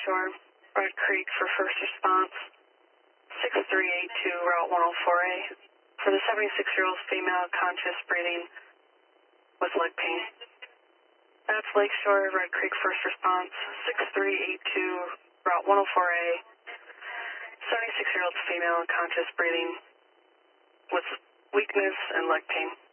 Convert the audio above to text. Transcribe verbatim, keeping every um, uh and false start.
Lakeshore, Red Creek for first response, six three eight two, Route one oh four A. For the seventy-six-year-old female, conscious breathing with leg pain. That's Lakeshore, Red Creek first response, six three eight two, Route one oh four A. seventy-six-year-old female, conscious breathing with weakness and leg pain.